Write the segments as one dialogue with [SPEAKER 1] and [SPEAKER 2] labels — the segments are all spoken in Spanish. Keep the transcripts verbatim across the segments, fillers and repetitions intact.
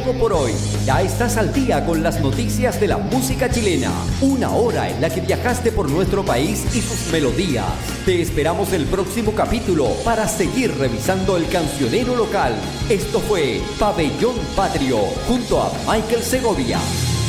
[SPEAKER 1] todo por hoy. Ya estás al día con las noticias de la música chilena. Una hora en la que viajaste por nuestro país y sus melodías. Te esperamos el próximo capítulo para seguir revisando el cancionero local. Esto fue Pabellón Patrio junto a Michael Segovia.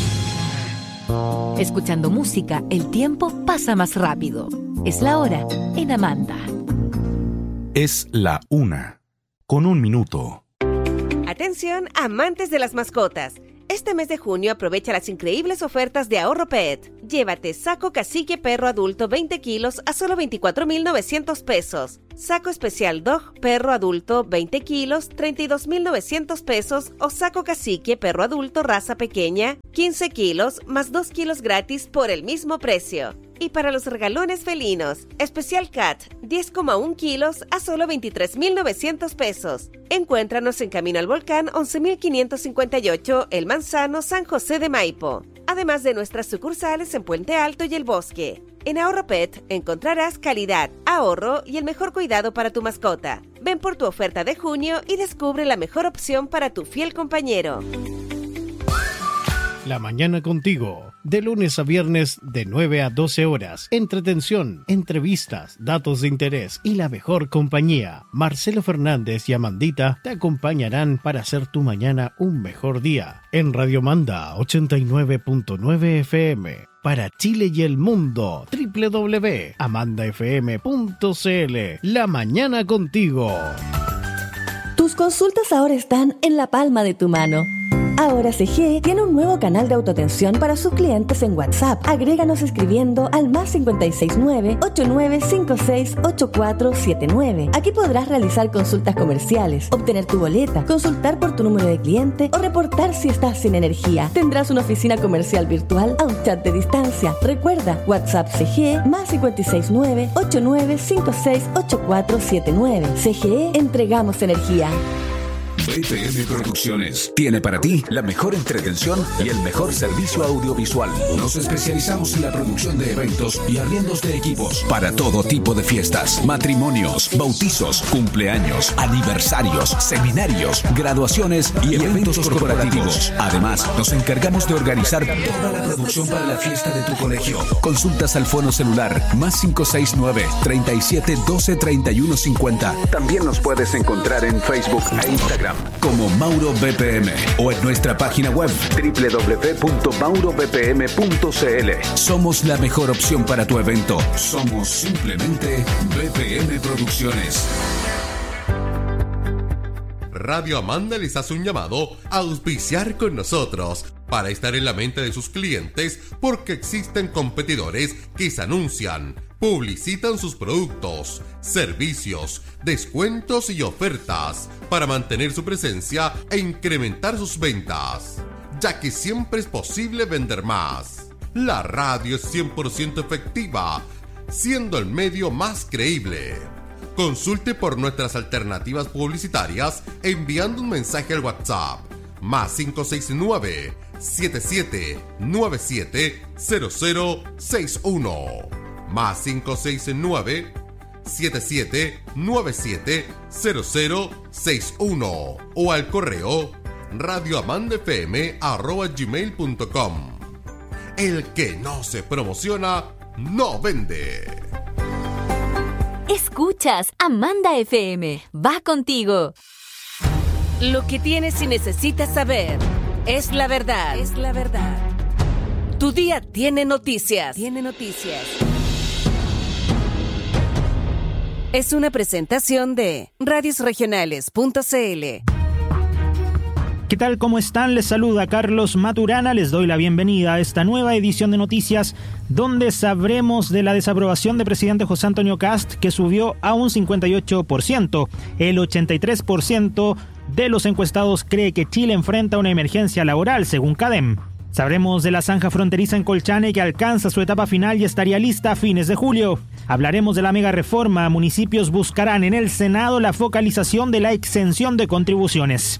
[SPEAKER 2] Escuchando música, el tiempo pasa más rápido. Es la hora en Amanda.
[SPEAKER 3] Es la una, con un minuto.
[SPEAKER 4] Atención, amantes de las mascotas. Este mes de junio aprovecha las increíbles ofertas de Ahorro Pet. Llévate saco cacique perro adulto veinte kilos a solo veinticuatro mil novecientos pesos. Saco especial dog perro adulto veinte kilos, treinta y dos mil novecientos pesos. O saco cacique perro adulto raza pequeña, quince kilos, más dos kilos gratis por el mismo precio. Y para los regalones felinos, especial cat, diez coma uno kilos a solo veintitrés mil novecientos pesos. Encuéntranos en Camino al Volcán once mil quinientos cincuenta y ocho, El Manzano, San José de Maipo. Además de nuestras sucursales en Puente Alto y El Bosque. En Ahorro Pet encontrarás calidad, ahorro y el mejor cuidado para tu mascota. Ven por tu oferta de junio y descubre la mejor opción para tu fiel compañero.
[SPEAKER 5] La mañana contigo, de lunes a viernes de nueve a doce horas. Entretención, entrevistas, datos de interés y la mejor compañía. Marcelo Fernández y Amandita te acompañarán para hacer tu mañana un mejor día. En Radio Manda ochenta y nueve punto nueve F M. Para Chile y el mundo, doble u doble u doble u punto amanda f m punto c l. La mañana contigo.
[SPEAKER 6] Tus consultas ahora están en la palma de tu mano. Ahora C G E tiene un nuevo canal de autoatención para sus clientes en WhatsApp. Agréganos escribiendo al más cinco seis nueve, ocho nueve cinco seis, ocho cuatro siete nueve. Aquí podrás realizar consultas comerciales, obtener tu boleta, consultar por tu número de cliente o reportar si estás sin energía. Tendrás una oficina comercial virtual a un chat de distancia. Recuerda, WhatsApp C G E más cinco seis nueve, ocho nueve cinco seis, ocho cuatro siete nueve. C G E, entregamos energía.
[SPEAKER 7] B P M Producciones tiene para ti la mejor entretención y el mejor servicio audiovisual. Nos especializamos en la producción de eventos y arriendos de equipos para todo tipo de fiestas, matrimonios, bautizos, cumpleaños, aniversarios, seminarios, graduaciones y eventos corporativos. Además, nos encargamos de organizar toda la producción para la fiesta de tu colegio. Consultas al fono celular más cinco seis nueve, treinta y siete, doce, treinta y uno cincuenta. También nos puedes encontrar en Facebook e Instagram como Mauro B P M o en nuestra página web doble u doble u doble u punto mauro b p m punto c l. Somos la mejor opción para tu evento. Somos simplemente B P M Producciones.
[SPEAKER 8] Radio Amanda les hace un llamado a auspiciar con nosotros para estar en la mente de sus clientes porque existen competidores que se anuncian, publicitan sus productos, servicios, descuentos y ofertas para mantener su presencia e incrementar sus ventas, ya que siempre es posible vender más. La radio es cien por ciento efectiva, siendo el medio más creíble. Consulte por nuestras alternativas publicitarias enviando un mensaje al WhatsApp más cinco seis nueve, siete siete nueve siete, cero cero seis uno más cinco seis nueve, siete siete nueve siete, cero cero seis uno o al correo radioamandafm arroba gmail punto com. El que no se promociona no vende.
[SPEAKER 2] Escuchas Amanda F M. Va contigo.
[SPEAKER 4] Lo que tienes y necesitas saber es la verdad. Es la verdad. Tu día tiene noticias. Tiene noticias. Es una presentación de radios regionales punto c l.
[SPEAKER 9] ¿Qué tal? ¿Cómo están? Les saluda Carlos Maturana. Les doy la bienvenida a esta nueva edición de noticias donde sabremos de la desaprobación del presidente José Antonio Kast, que subió a un cincuenta y ocho por ciento. El ochenta y tres por ciento de los encuestados cree que Chile enfrenta una emergencia laboral, según CADEM. Sabremos de la zanja fronteriza en Colchane, que alcanza su etapa final y estaría lista a fines de julio. Hablaremos de la mega reforma. Municipios buscarán en el Senado la focalización de la exención de contribuciones.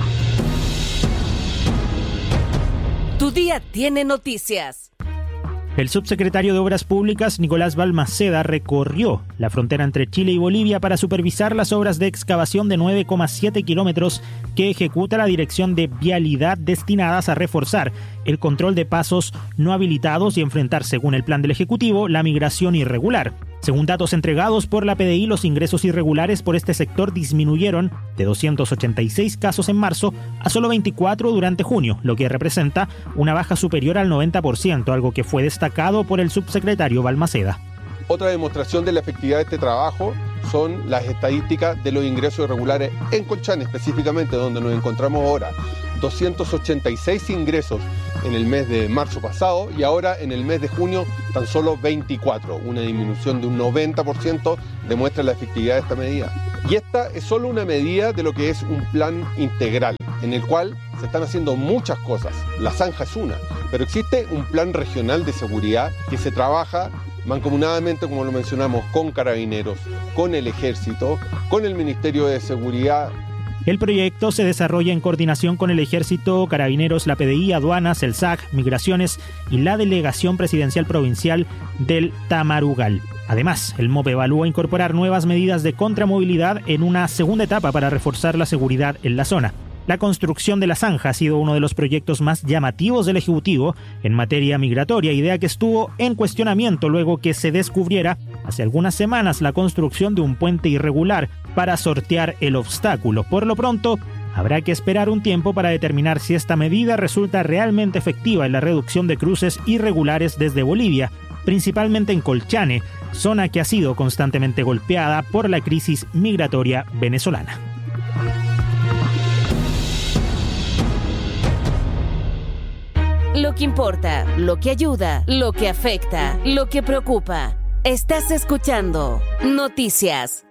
[SPEAKER 4] Tu día tiene noticias.
[SPEAKER 9] El subsecretario de Obras Públicas, Nicolás Balmaceda, recorrió la frontera entre Chile y Bolivia para supervisar las obras de excavación de nueve coma siete kilómetros que ejecuta la Dirección de Vialidad destinadas a reforzar el control de pasos no habilitados y enfrentar, según el plan del Ejecutivo, la migración irregular. Según datos entregados por la P D I, los ingresos irregulares por este sector disminuyeron de doscientos ochenta y seis casos en marzo a solo veinticuatro durante junio, lo que representa una baja superior al noventa por ciento, algo que fue destacado por el subsecretario Balmaceda.
[SPEAKER 10] Otra demostración de la efectividad de este trabajo son las estadísticas de los ingresos irregulares en Colchane, específicamente donde nos encontramos ahora. doscientos ochenta y seis ingresos en el mes de marzo pasado y ahora en el mes de junio tan solo veinticuatro. Una disminución de un noventa por ciento demuestra la efectividad de esta medida. Y esta es solo una medida de lo que es un plan integral, en el cual se están haciendo muchas cosas. La zanja es una, pero existe un plan regional de seguridad que se trabaja mancomunadamente, como lo mencionamos, con Carabineros, con el Ejército, con el Ministerio de Seguridad.
[SPEAKER 9] El proyecto se desarrolla en coordinación con el Ejército, Carabineros, la P D I, Aduanas, el S A C, Migraciones y la Delegación Presidencial Provincial del Tamarugal. Además, el M O P evalúa incorporar nuevas medidas de contramovilidad en una segunda etapa para reforzar la seguridad en la zona. La construcción de la zanja ha sido uno de los proyectos más llamativos del Ejecutivo en materia migratoria, idea que estuvo en cuestionamiento luego que se descubriera hace algunas semanas la construcción de un puente irregular para sortear el obstáculo. Por lo pronto, habrá que esperar un tiempo para determinar si esta medida resulta realmente efectiva en la reducción de cruces irregulares desde Bolivia, principalmente en Colchane, zona que ha sido constantemente golpeada por la crisis migratoria venezolana.
[SPEAKER 4] Lo que importa, lo que ayuda, lo que afecta, lo que preocupa. Estás escuchando Noticias.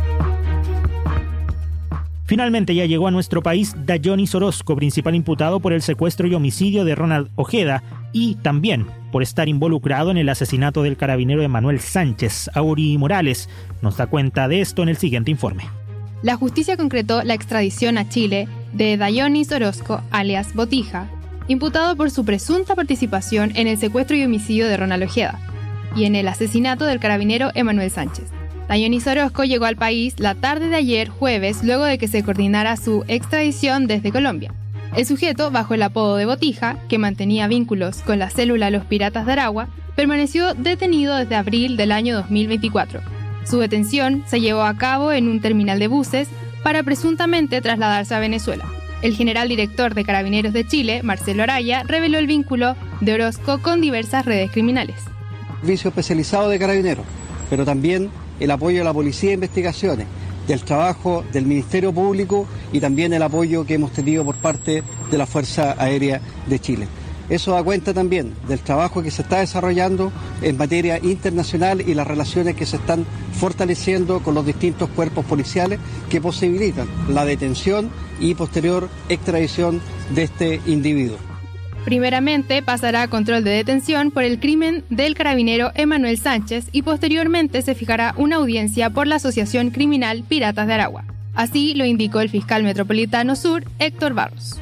[SPEAKER 9] Finalmente ya llegó a nuestro país Dayonis Orozco, principal imputado por el secuestro y homicidio de Ronald Ojeda y también por estar involucrado en el asesinato del carabinero Emanuel Sánchez. Auri Morales nos da cuenta de esto en el siguiente informe.
[SPEAKER 11] La justicia concretó la extradición a Chile de Dayonis Orozco, alias Botija, imputado por su presunta participación en el secuestro y homicidio de Ronald Ojeda y en el asesinato del carabinero Emanuel Sánchez. Dayonis Orozco llegó al país la tarde de ayer jueves luego de que se coordinara su extradición desde Colombia. El sujeto, bajo el apodo de Botija, que mantenía vínculos con la célula Los Piratas de Aragua, permaneció detenido desde abril del año dos mil veinticuatro. Su detención se llevó a cabo en un terminal de buses para presuntamente trasladarse a Venezuela. El general director de Carabineros de Chile, Marcelo Araya, reveló el vínculo de Orozco con diversas redes criminales.
[SPEAKER 12] Servicio especializado de Carabineros, pero también el apoyo de la Policía de Investigaciones, del trabajo del Ministerio Público y también el apoyo que hemos tenido por parte de la Fuerza Aérea de Chile. Eso da cuenta también del trabajo que se está desarrollando en materia internacional y las relaciones que se están fortaleciendo con los distintos cuerpos policiales que posibilitan la detención y posterior extradición de este individuo.
[SPEAKER 11] Primeramente pasará a control de detención por el crimen del carabinero Emanuel Sánchez y posteriormente se fijará una audiencia por la Asociación Criminal Piratas de Aragua. Así lo indicó el fiscal metropolitano sur, Héctor Barros.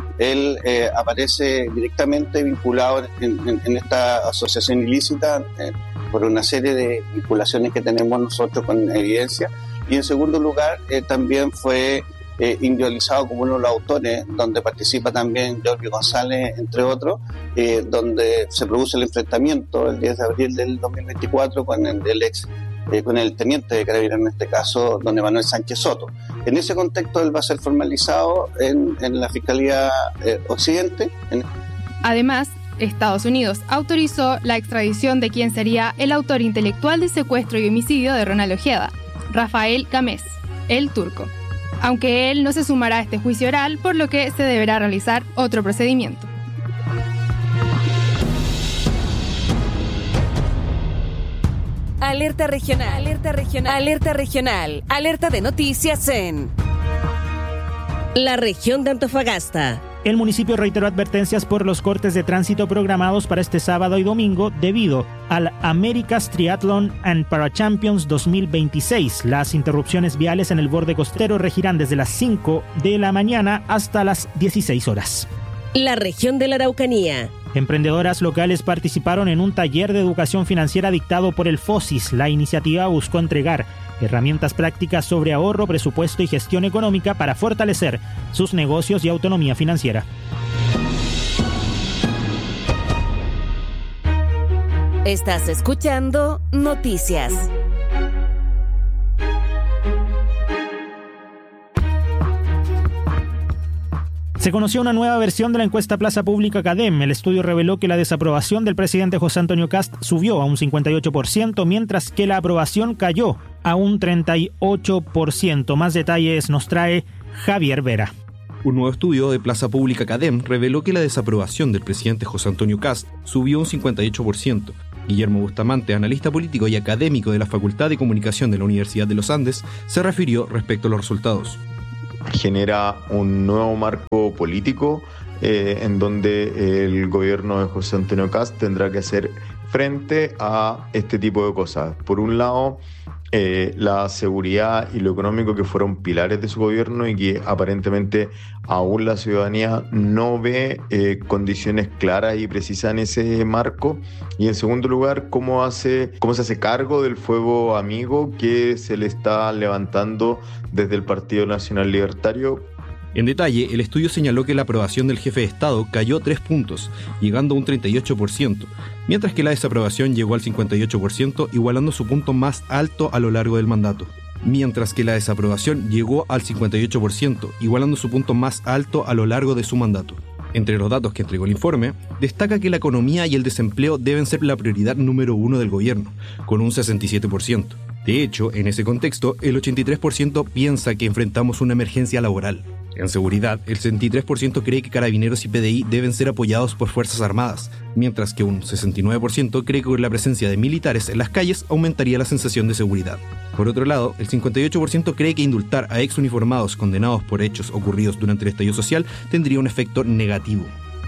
[SPEAKER 13] Él eh, aparece directamente vinculado en, en, en esta asociación ilícita eh, por una serie de vinculaciones que tenemos nosotros con evidencia. Y en segundo lugar, eh, también fue eh, individualizado como uno de los autores, donde participa también Giorgio González, entre otros, eh, donde se produce el enfrentamiento el diez de abril del dos mil veinticuatro con el, el ex Eh, con el teniente de Carabineros, en este caso, don Emanuel Sánchez Soto. En ese contexto, él va a ser formalizado en, en la Fiscalía eh, Occidente. En...
[SPEAKER 11] Además, Estados Unidos autorizó la extradición de quien sería el autor intelectual del secuestro y homicidio de Ronald Ojeda, Rafael Gámez, el turco, aunque él no se sumará a este juicio oral, por lo que se deberá realizar otro procedimiento.
[SPEAKER 4] Alerta regional, alerta regional, alerta regional, alerta de noticias en la región de Antofagasta.
[SPEAKER 9] El municipio reiteró advertencias por los cortes de tránsito programados para este sábado y domingo debido al America's Triathlon and Parachampions dos mil veintiséis. Las interrupciones viales en el borde costero regirán desde las cinco de la mañana hasta las dieciséis horas.
[SPEAKER 4] La región de la Araucanía.
[SPEAKER 9] Emprendedoras locales participaron en un taller de educación financiera dictado por el FOSIS. La iniciativa buscó entregar herramientas prácticas sobre ahorro, presupuesto y gestión económica para fortalecer sus negocios y autonomía financiera.
[SPEAKER 4] Estás escuchando Noticias.
[SPEAKER 9] Se conoció una nueva versión de la encuesta Plaza Pública Cadem. El estudio reveló que la desaprobación del presidente José Antonio Kast subió a un cincuenta y ocho por ciento, mientras que la aprobación cayó a un treinta y ocho por ciento. Más detalles nos trae Javier Vera.
[SPEAKER 14] Un nuevo estudio de Plaza Pública Cadem reveló que la desaprobación del presidente José Antonio Kast subió un cincuenta y ocho por ciento. Guillermo Bustamante, analista político y académico de la Facultad de Comunicación de la Universidad de los Andes, se refirió respecto a los resultados.
[SPEAKER 15] Genera un nuevo marco político eh, en donde el gobierno de José Antonio Kast tendrá que hacer frente a este tipo de cosas. Por un lado, eh, la seguridad y lo económico, que fueron pilares de su gobierno y que aparentemente aún la ciudadanía no ve eh, condiciones claras y precisas en ese marco. Y en segundo lugar, cómo, hace, cómo se hace cargo del fuego amigo que se le está levantando desde el Partido Nacional Libertario.
[SPEAKER 14] En detalle, el estudio señaló que la aprobación del jefe de Estado cayó tres puntos, llegando a un treinta y ocho por ciento, mientras que la desaprobación llegó al cincuenta y ocho por ciento, igualando su punto más alto a lo largo del mandato. Mientras que la desaprobación llegó al cincuenta y ocho por ciento, igualando su punto más alto a lo largo de su mandato. Entre los datos que entregó el informe, destaca que la economía y el desempleo deben ser la prioridad número uno del gobierno, con un sesenta y siete por ciento. De hecho, en ese contexto, el ochenta y tres por ciento piensa que enfrentamos una emergencia laboral. En seguridad, el sesenta y tres por ciento cree que Carabineros y P D I deben ser apoyados por Fuerzas Armadas, mientras que un sesenta y nueve por ciento cree que con la presencia de militares en las calles aumentaría la sensación de seguridad. Por otro lado, el cincuenta y ocho por ciento cree que indultar a exuniformados condenados por hechos ocurridos durante el estallido social tendría un efecto negativo.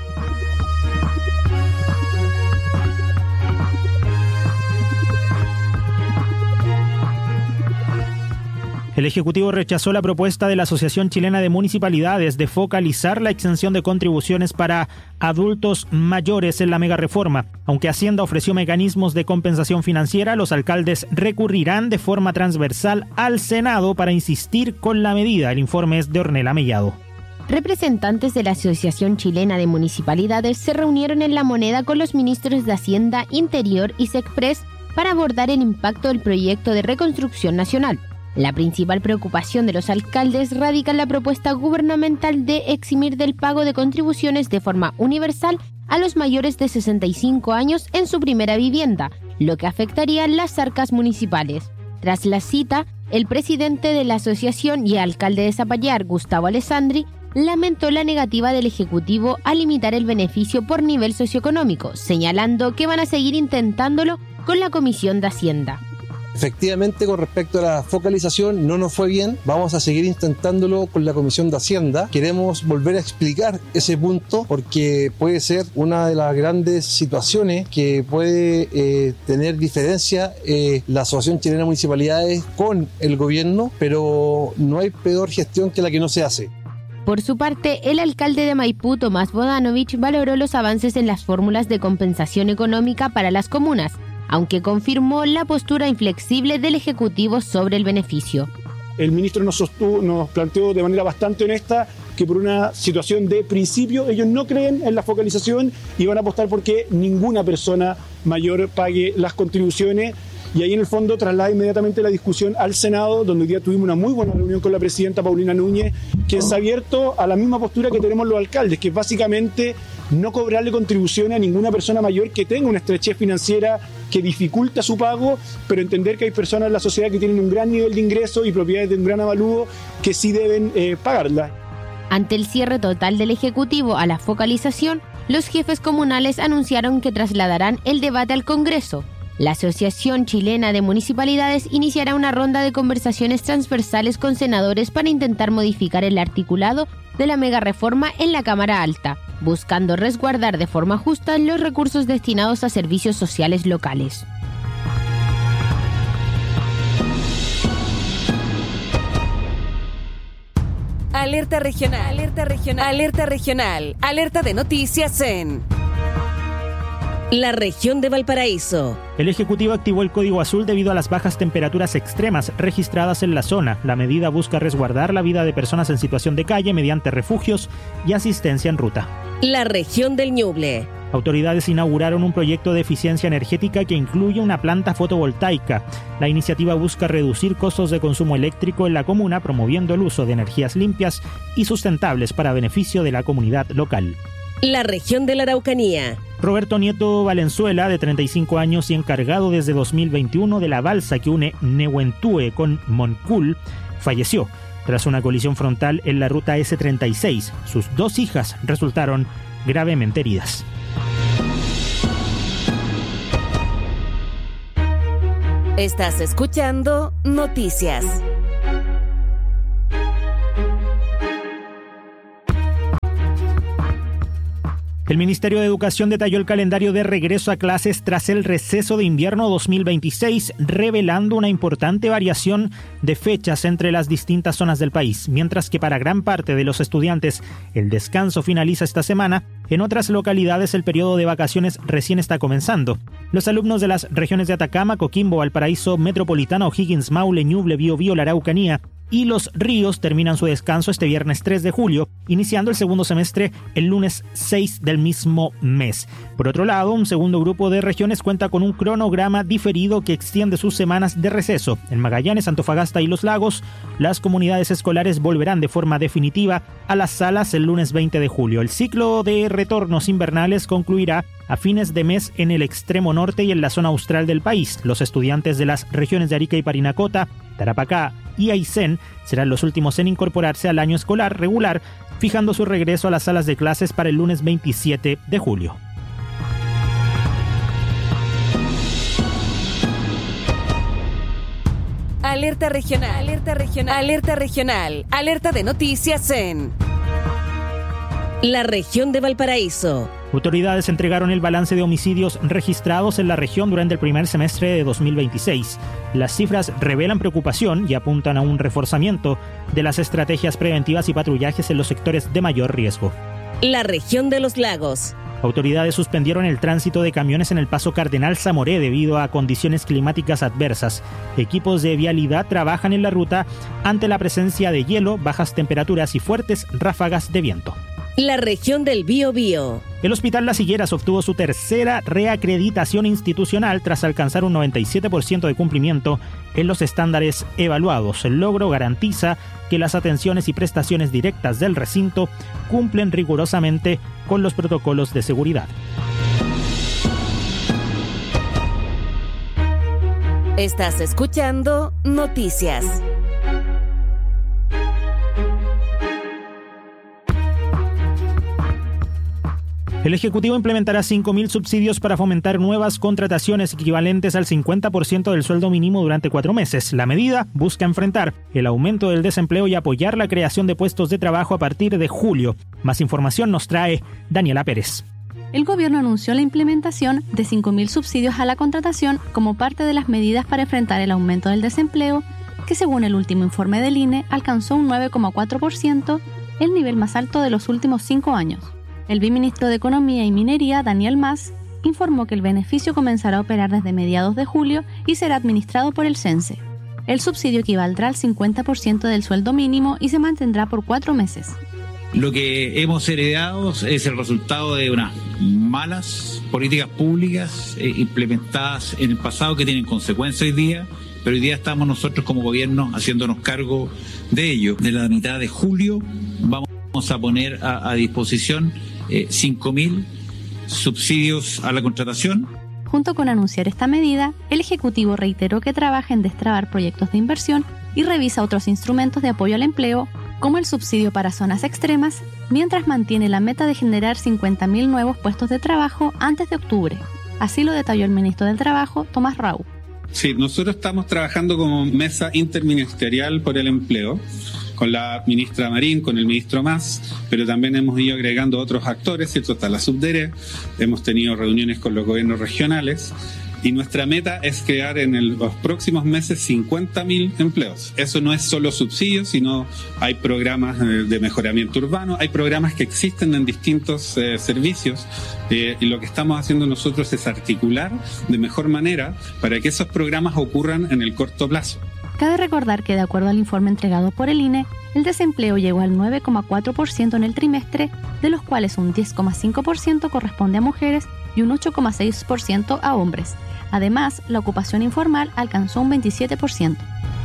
[SPEAKER 9] El Ejecutivo rechazó la propuesta de la Asociación Chilena de Municipalidades de focalizar la exención de contribuciones para adultos mayores en la megareforma. Aunque Hacienda ofreció mecanismos de compensación financiera, los alcaldes recurrirán de forma transversal al Senado para insistir con la medida. El informe es de Ornella Mellado.
[SPEAKER 16] Representantes de la Asociación Chilena de Municipalidades se reunieron en La Moneda con los ministros de Hacienda, Interior y SECPRES para abordar el impacto del proyecto de reconstrucción nacional. La principal preocupación de los alcaldes radica en la propuesta gubernamental de eximir del pago de contribuciones de forma universal a los mayores de sesenta y cinco años en su primera vivienda, lo que afectaría las arcas municipales. Tras la cita, el presidente de la asociación y alcalde de Zapallar, Gustavo Alessandri, lamentó la negativa del Ejecutivo a limitar el beneficio por nivel socioeconómico, señalando que van a seguir intentándolo con la Comisión de Hacienda.
[SPEAKER 17] Efectivamente, con respecto a la focalización, no nos fue bien. Vamos a seguir intentándolo con la Comisión de Hacienda. Queremos volver a explicar ese punto porque puede ser una de las grandes situaciones que puede eh, tener diferencia eh, la Asociación Chilena de Municipalidades con el gobierno, pero no hay peor gestión que la que no se hace.
[SPEAKER 16] Por su parte, el alcalde de Maipú, Tomás Bodanovich, valoró los avances en las fórmulas de compensación económica para las comunas, aunque confirmó la postura inflexible del Ejecutivo sobre el beneficio.
[SPEAKER 18] El ministro nos, sostuvo, nos planteó de manera bastante honesta que por una situación de principio ellos no creen en la focalización y van a apostar porque ninguna persona mayor pague las contribuciones. Y ahí en el fondo traslada inmediatamente la discusión al Senado, donde hoy día tuvimos una muy buena reunión con la presidenta Paulina Núñez, que se ha abierto a la misma postura que tenemos los alcaldes, que es básicamente no cobrarle contribuciones a ninguna persona mayor que tenga una estrechez financiera que dificulta su pago, pero entender que hay personas en la sociedad que tienen un gran nivel de ingreso y propiedades de un gran avalúo que sí deben eh, pagarla.
[SPEAKER 16] Ante el cierre total del Ejecutivo a la focalización, los jefes comunales anunciaron que trasladarán el debate al Congreso. La Asociación Chilena de Municipalidades iniciará una ronda de conversaciones transversales con senadores para intentar modificar el articulado de la megareforma en la Cámara Alta, buscando resguardar de forma justa los recursos destinados a servicios sociales locales.
[SPEAKER 4] Alerta regional, alerta regional, alerta regional, alerta de noticias en La región de Valparaíso.
[SPEAKER 9] El Ejecutivo activó el Código Azul debido a las bajas temperaturas extremas registradas en la zona. La medida busca resguardar la vida de personas en situación de calle mediante refugios y asistencia en ruta.
[SPEAKER 4] La región del Ñuble.
[SPEAKER 9] Autoridades inauguraron un proyecto de eficiencia energética que incluye una planta fotovoltaica. La iniciativa busca reducir costos de consumo eléctrico en la comuna, promoviendo el uso de energías limpias y sustentables para beneficio de la comunidad local.
[SPEAKER 4] La región de la Araucanía.
[SPEAKER 9] Roberto Nieto Valenzuela, de treinta y cinco años y encargado desde dos mil veintiuno de la balsa que une Nehuentúe con Moncul, falleció tras una colisión frontal en la ruta ese treinta y seis. Sus dos hijas resultaron gravemente heridas.
[SPEAKER 4] Estás escuchando Noticias.
[SPEAKER 9] El Ministerio de Educación detalló el calendario de regreso a clases tras el receso de invierno dos mil veintiséis, revelando una importante variación de fechas entre las distintas zonas del país. Mientras que para gran parte de los estudiantes el descanso finaliza esta semana, en otras localidades el periodo de vacaciones recién está comenzando. Los alumnos de las regiones de Atacama, Coquimbo, Valparaíso, Metropolitana, O'Higgins, Maule, Ñuble, Biobío, la Araucanía y Los Ríos terminan su descanso este viernes tres de julio, iniciando el segundo semestre el lunes seis del mismo mes. Por otro lado, un segundo grupo de regiones cuenta con un cronograma diferido que extiende sus semanas de receso. En Magallanes, Antofagasta y Los Lagos, las comunidades escolares volverán de forma definitiva a las salas el lunes veinte de julio. El ciclo de retornos invernales concluirá a fines de mes en el extremo norte y en la zona austral del país. Los estudiantes de las regiones de Arica y Parinacota, Tarapacá y Aysén serán los últimos en incorporarse al año escolar regular, fijando su regreso a las salas de clases para el lunes veintisiete de julio.
[SPEAKER 4] Alerta regional, alerta regional, alerta regional, alerta de noticias en la región de Valparaíso.
[SPEAKER 9] Autoridades entregaron el balance de homicidios registrados en la región durante el primer semestre de dos mil veintiséis. Las cifras revelan preocupación y apuntan a un reforzamiento de las estrategias preventivas y patrullajes en los sectores de mayor riesgo.
[SPEAKER 4] La región de los lagos.
[SPEAKER 9] Autoridades suspendieron el tránsito de camiones en el paso Cardenal Zamoré debido a condiciones climáticas adversas. Equipos de vialidad trabajan en la ruta ante la presencia de hielo, bajas temperaturas y fuertes ráfagas de viento.
[SPEAKER 4] La región del Biobío.
[SPEAKER 9] El Hospital Las Higueras obtuvo su tercera reacreditación institucional tras alcanzar un noventa y siete por ciento de cumplimiento en los estándares evaluados. El logro garantiza que las atenciones y prestaciones directas del recinto cumplen rigurosamente con los protocolos de seguridad.
[SPEAKER 4] Estás escuchando Noticias.
[SPEAKER 9] El Ejecutivo implementará cinco mil subsidios para fomentar nuevas contrataciones equivalentes al cincuenta por ciento del sueldo mínimo durante cuatro meses. La medida busca enfrentar el aumento del desempleo y apoyar la creación de puestos de trabajo a partir de julio. Más información nos trae Daniela Pérez.
[SPEAKER 19] El gobierno anunció la implementación de cinco mil subsidios a la contratación como parte de las medidas para enfrentar el aumento del desempleo, que según el último informe del I N E alcanzó un nueve coma cuatro por ciento, el nivel más alto de los últimos cinco años. El viceministro de Economía y Minería, Daniel Mas, informó que el beneficio comenzará a operar desde mediados de julio y será administrado por el CENSE. El subsidio equivaldrá al cincuenta por ciento del sueldo mínimo y se mantendrá por cuatro meses.
[SPEAKER 20] Lo que hemos heredado es el resultado de unas malas políticas públicas eh, implementadas en el pasado que tienen consecuencias hoy día, pero hoy día estamos nosotros como gobierno haciéndonos cargo de ello. De la mitad de julio vamos a poner a, a disposición eh, cinco mil subsidios a la contratación.
[SPEAKER 19] Junto con anunciar esta medida, el Ejecutivo reiteró que trabaja en destrabar proyectos de inversión y revisa otros instrumentos de apoyo al empleo, como el subsidio para zonas extremas, mientras mantiene la meta de generar cincuenta mil nuevos puestos de trabajo antes de octubre. Así lo detalló el ministro del Trabajo, Tomás Rau.
[SPEAKER 21] Sí, nosotros estamos trabajando como mesa interministerial por el empleo, con la ministra Marín, con el ministro Mas, pero también hemos ido agregando otros actores, ¿cierto? Está la Subdere, hemos tenido reuniones con los gobiernos regionales y nuestra meta es crear en el, los próximos meses cincuenta mil empleos. Eso no es solo subsidios, sino hay programas de mejoramiento urbano, hay programas que existen en distintos eh, servicios eh, y lo que estamos haciendo nosotros es articular de mejor manera para que esos programas ocurran en el corto plazo.
[SPEAKER 19] Cabe recordar que de acuerdo al informe entregado por el I N E, el desempleo llegó al nueve coma cuatro por ciento en el trimestre, de los cuales un diez coma cinco por ciento corresponde a mujeres y un ocho coma seis por ciento a hombres. Además, la ocupación informal alcanzó un veintisiete por ciento.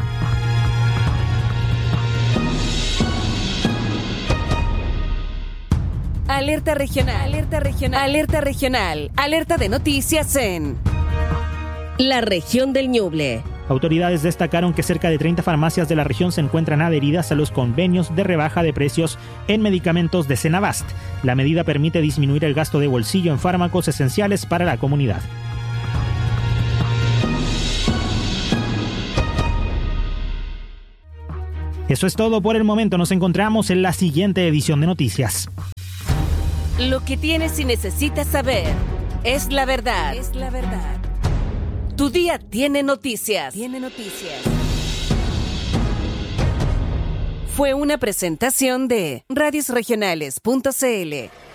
[SPEAKER 4] Alerta regional, alerta regional, alerta regional, alerta de noticias en la región del Ñuble.
[SPEAKER 9] Autoridades destacaron que cerca de treinta farmacias de la región se encuentran adheridas a los convenios de rebaja de precios en medicamentos de Senabast. La medida permite disminuir el gasto de bolsillo en fármacos esenciales para la comunidad. Eso es todo por el momento. Nos encontramos en la siguiente edición de Noticias.
[SPEAKER 4] Lo que tienes y necesitas saber es la verdad. Es la verdad. Tu día tiene noticias. Tiene noticias. Fue una presentación de radios regionales punto c l.